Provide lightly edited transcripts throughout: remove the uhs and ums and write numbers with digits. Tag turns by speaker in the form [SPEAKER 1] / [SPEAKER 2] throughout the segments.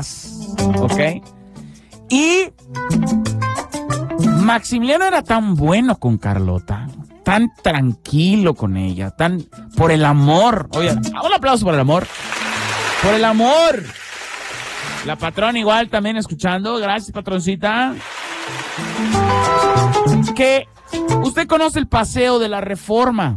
[SPEAKER 1] paz, ¿ok? Y Maximiliano era tan bueno con Carlota, tan tranquilo con ella, tan por el amor. Oye, un aplauso por el amor. Por el amor. La patrona igual también escuchando. Gracias, patroncita. Que usted conoce el Paseo de la Reforma.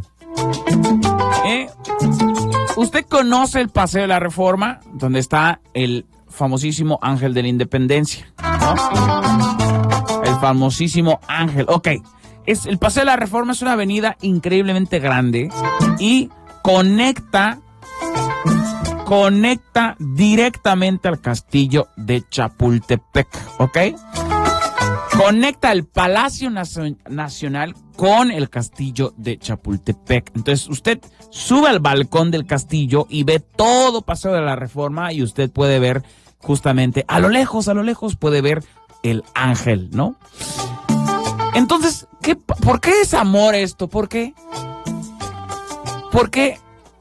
[SPEAKER 1] Usted conoce el Paseo de la Reforma, donde está el famosísimo Ángel de la Independencia, ¿no? El famosísimo Ángel. Ok. El Paseo de la Reforma es una avenida increíblemente grande y conecta directamente al castillo de Chapultepec, ¿ok? Conecta el Palacio Nacional con el castillo de Chapultepec. Entonces usted sube al balcón del castillo y ve todo Paseo de la Reforma y usted puede ver justamente a lo lejos puede ver el ángel, ¿no? Entonces, ¿por qué es amor esto? ¿Por qué? Porque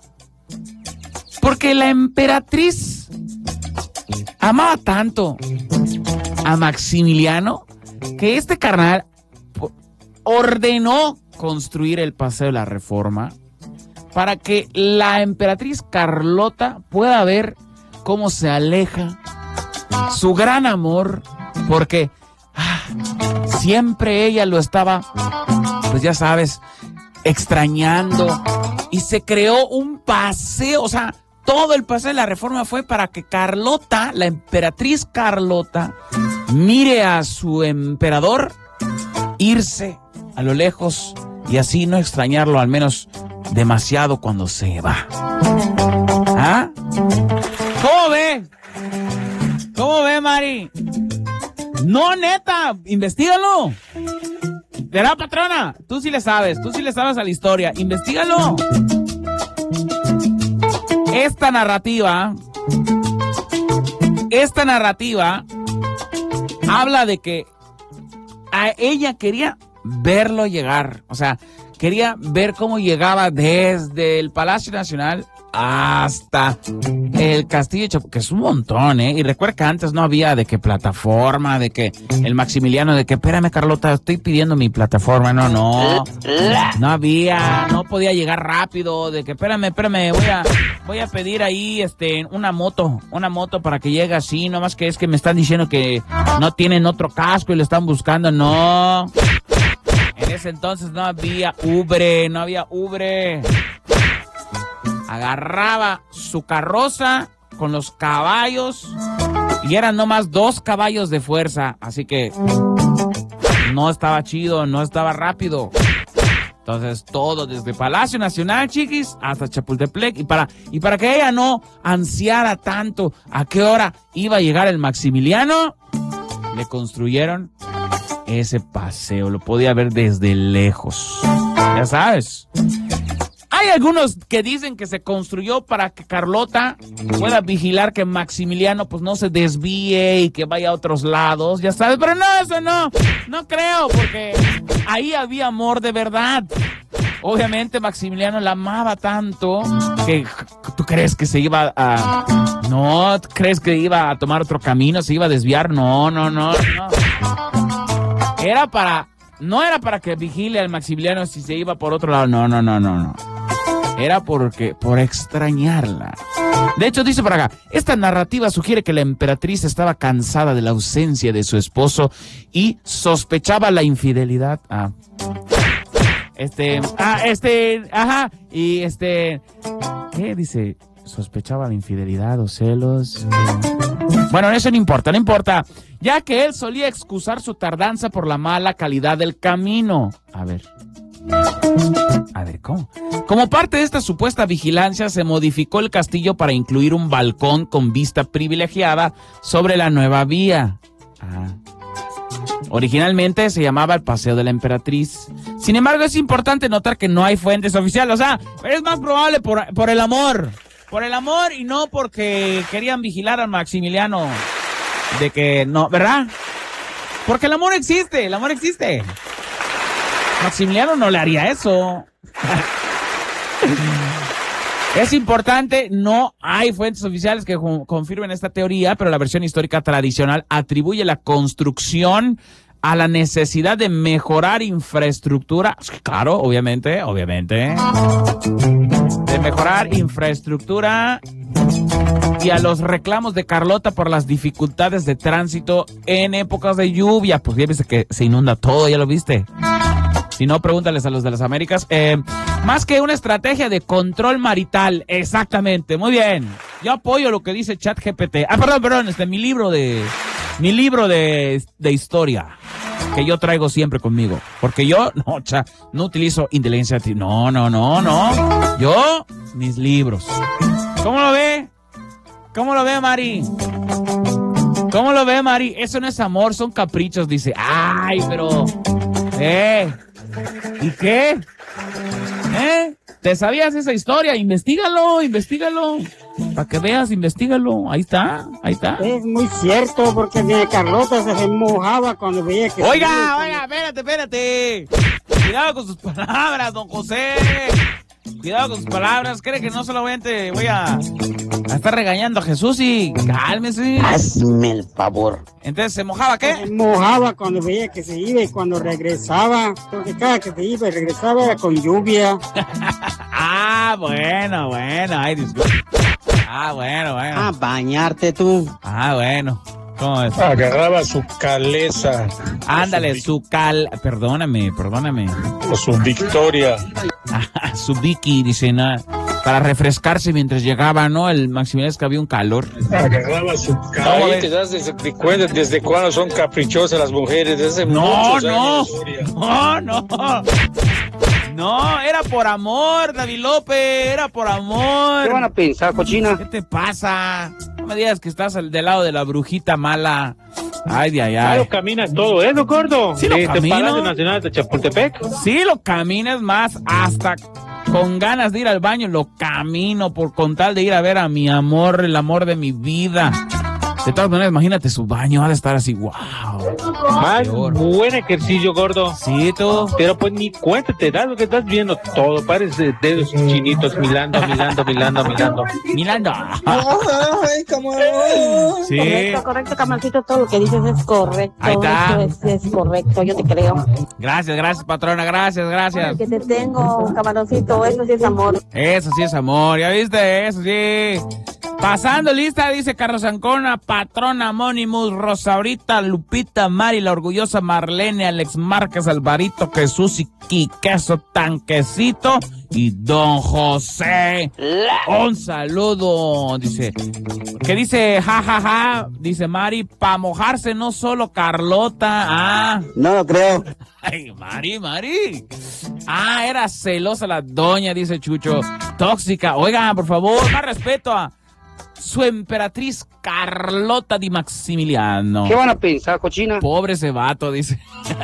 [SPEAKER 1] la emperatriz amaba tanto a Maximiliano que este carnal ordenó construir el Paseo de la Reforma para que la emperatriz Carlota pueda ver cómo se aleja su gran amor, porque siempre ella lo estaba, pues ya sabes, extrañando, y se creó un paseo, o sea, todo el Paseo de la Reforma fue para que Carlota, la emperatriz Carlota, mire a su emperador irse a lo lejos y así no extrañarlo al menos demasiado cuando se va. ¿Ah? ¿Cómo ve? ¿Cómo ve, Mari? No, neta, investígalo. ¿Verdad, patrona? Tú sí le sabes a la historia. Investígalo. Esta narrativa habla de que a ella quería verlo llegar. O sea, quería ver cómo llegaba desde el Palacio Nacional hasta el Castillo de Chapultepec, que es un montón, ¿eh? Y recuerda que antes no había de qué plataforma, de que el Maximiliano, de que espérame, Carlota, estoy pidiendo mi plataforma. No había, no podía llegar rápido, de que espérame, voy a pedir ahí una moto para que llegue así, nomás que es que me están diciendo que no tienen otro casco y lo están buscando. No, en ese entonces no había Ubre. Agarraba su carroza con los caballos y eran nomás 2 caballos de fuerza, así que no estaba chido, no estaba rápido. Entonces todo desde Palacio Nacional, chiquis, hasta Chapultepec, y para que ella no ansiara tanto a qué hora iba a llegar el Maximiliano, le construyeron ese paseo, lo podía ver desde lejos, ya sabes. Hay algunos que dicen que se construyó para que Carlota pueda vigilar que Maximiliano pues no se desvíe y que vaya a otros lados, ya sabes, pero no, eso no creo, porque ahí había amor de verdad. Obviamente Maximiliano la amaba tanto que ¿tú crees que se iba a... No, ¿crees que iba a tomar otro camino, se iba a desviar? No. No era para que vigile al Maximiliano si se iba por otro lado, no. Era por extrañarla. De hecho, dice por acá, esta narrativa sugiere que la emperatriz estaba cansada de la ausencia de su esposo y sospechaba la infidelidad. ¿Qué dice? Sospechaba la infidelidad o celos. Bueno, eso no importa, ya que él solía excusar su tardanza por la mala calidad del camino. A ver, ¿cómo? Como parte de esta supuesta vigilancia, se modificó el castillo para incluir un balcón con vista privilegiada sobre la nueva vía. Originalmente se llamaba el Paseo de la Emperatriz. Sin embargo, es importante notar que no hay fuentes oficiales. O sea, es más probable por el amor. Por el amor y no porque querían vigilar al Maximiliano. De que no, ¿verdad? Porque el amor existe. Maximiliano no le haría eso. Es importante, no hay fuentes oficiales que confirmen esta teoría, pero la versión histórica tradicional atribuye la construcción a la necesidad de mejorar infraestructura. Claro, obviamente. De mejorar infraestructura y a los reclamos de Carlota por las dificultades de tránsito en épocas de lluvia. Pues ya viste que se inunda todo, ¿ya lo viste? Si no, pregúntales a los de las Américas. Más que una estrategia de control marital. Exactamente, muy bien. Yo apoyo lo que dice ChatGPT. Perdón, mi libro de historia que yo traigo siempre conmigo. Porque yo no utilizo inteligencia artificial. No. Yo, mis libros. ¿Cómo lo ve? ¿Cómo lo ve, Mari? ¿Cómo lo ve, Mari? Eso no es amor, son caprichos, dice. Ay, pero... ¿Y qué? ¿Te sabías esa historia? Investígalo. Para que veas, investígalo. Ahí está.
[SPEAKER 2] Es muy cierto, porque mi Carlota se mojaba cuando veía que...
[SPEAKER 1] Oiga, espérate. Cuidado con sus palabras, don José. Cuidado con sus palabras. ¿Cree que no solamente voy a estar regañando a Jesús? Y cálmese.
[SPEAKER 3] Hazme el favor.
[SPEAKER 1] Entonces, ¿se mojaba qué?
[SPEAKER 2] Se mojaba cuando veía que se iba y cuando regresaba. Porque cada que se iba y regresaba era con lluvia.
[SPEAKER 1] Bueno. Ay, disculpe. Bueno.
[SPEAKER 3] A bañarte tú.
[SPEAKER 1] Bueno. ¿Cómo es?
[SPEAKER 4] Agarraba su caleza.
[SPEAKER 1] Ándale, Perdóname.
[SPEAKER 4] O su Victoria.
[SPEAKER 1] Su Vicky, dice, para refrescarse mientras llegaba, ¿no? El Maximiliano, es que había un calor.
[SPEAKER 4] Agarraba su caleza. Ahí te das cuenta desde cuándo son caprichosas las mujeres. Desde muchos años.
[SPEAKER 1] No, era por amor, David López, era por amor.
[SPEAKER 3] ¿Qué van a pensar, cochina?
[SPEAKER 1] ¿Qué te pasa? No me digas que estás del lado de la brujita mala. Ay.
[SPEAKER 4] Claro, caminas todo eso, gordo.
[SPEAKER 1] Sí, lo camino.
[SPEAKER 4] Palacio Nacional de Chapultepec.
[SPEAKER 1] Sí, lo caminas más, hasta con ganas de ir al baño, lo camino con tal de ir a ver a mi amor, el amor de mi vida. De todas maneras, imagínate su baño, ha de estar así, wow.
[SPEAKER 4] Más buen ejercicio, gordo.
[SPEAKER 1] Sí, tú.
[SPEAKER 4] Pero pues ni cuenta te das lo que estás viendo todo. Parece dedos chinitos milando.
[SPEAKER 1] Milando.
[SPEAKER 5] Ay, cómo.
[SPEAKER 1] Sí.
[SPEAKER 6] Correcto, Camancito, todo lo que dices es correcto.
[SPEAKER 1] Ahí está.
[SPEAKER 6] Eso es correcto, yo te creo.
[SPEAKER 1] Gracias, patrona, gracias.
[SPEAKER 6] Ay, que te tengo, camaroncito, eso sí es amor.
[SPEAKER 1] Eso sí es amor, ¿ya viste? Eso sí. Pasando lista, dice Carlos Ancona, patrona Monimus, Rosaurita, Lupita, Mari, la orgullosa Marlene, Alex Márquez, Alvarito, Jesús y Quiqueso, Tanquecito y Don José. Un saludo, dice. ¿Qué dice? Ja, dice Mari, pa' mojarse no solo Carlota.
[SPEAKER 3] No lo creo.
[SPEAKER 1] Ay, Mari. Era celosa la doña, dice Chucho. Tóxica. Oiga, por favor, más respeto a su emperatriz Carlota di Maximiliano.
[SPEAKER 3] ¿Qué van a pensar, cochina?
[SPEAKER 1] Pobre ese vato, dice.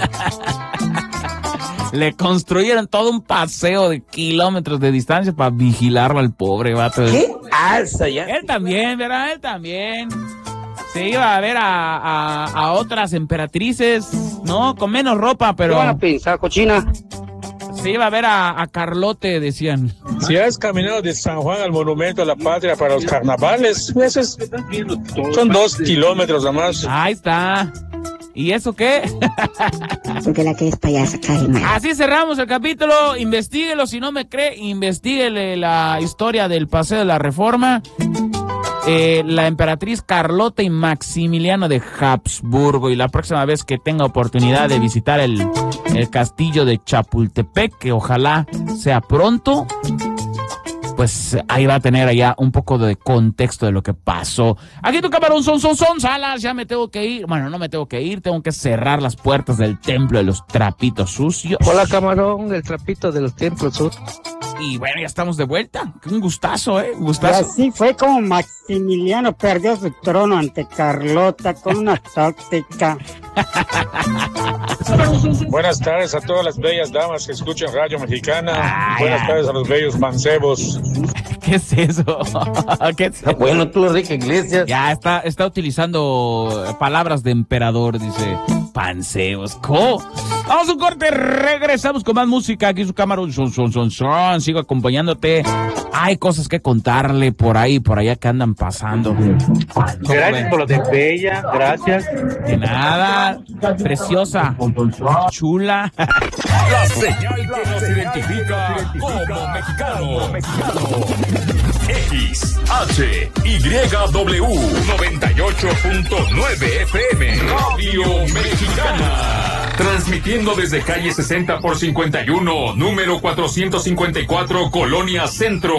[SPEAKER 1] Le construyeron todo un paseo de kilómetros de distancia para vigilarlo al pobre vato.
[SPEAKER 3] ¿Qué alza ya?
[SPEAKER 1] Él también, ¿verdad? Él también. Se iba a ver a otras emperatrices, ¿no? Con menos ropa, pero...
[SPEAKER 3] ¿Qué van a pensar, cochina?
[SPEAKER 1] Se iba a ver a Carlote, decían.
[SPEAKER 4] Si has caminado de San Juan al Monumento a la Patria para los carnavales, son 2 kilómetros nada más.
[SPEAKER 1] Ahí está. ¿Y eso qué?
[SPEAKER 6] Porque la que es payasa cae mal.
[SPEAKER 1] Así cerramos el capítulo. Investíguelo, si no me cree, investíguele la historia del Paseo de la Reforma. La emperatriz Carlota y Maximiliano de Habsburgo. Y la próxima vez que tenga oportunidad de visitar el castillo de Chapultepec, que ojalá sea pronto, pues ahí va a tener allá un poco de contexto de lo que pasó. Aquí tu camarón son Salas, ya me tengo que ir. Bueno, no me tengo que ir, tengo que cerrar las puertas del templo de los trapitos sucios.
[SPEAKER 7] Hola, camarón, el trapito de los templos sucios.
[SPEAKER 1] Y bueno, ya estamos de vuelta. Un gustazo, un
[SPEAKER 2] Y
[SPEAKER 1] gustazo.
[SPEAKER 2] así fue como Maximiliano perdió su trono ante Carlota con una táctica.
[SPEAKER 4] Buenas tardes a todas las bellas damas que escuchan Radio Mexicana. Buenas tardes a los bellos mancebos.
[SPEAKER 1] ¿Qué es eso? ¿Qué es eso?
[SPEAKER 3] Bueno, tú, Enrique Iglesias.
[SPEAKER 1] Ya está utilizando palabras de emperador, dice Panceos. ¿Cómo? Vamos a un corte, regresamos con más música. Aquí su Camarón, son. Sigo acompañándote. Hay cosas que contarle por allá que andan pasando.
[SPEAKER 8] Gracias por lo de Bella, gracias.
[SPEAKER 1] De nada, preciosa, chula.
[SPEAKER 9] La señal que nos identifica como mexicano. XHYW 98.9 FM Radio Mexicana. Transmitiendo desde calle 60 por 51, número 454, Colonia Centro.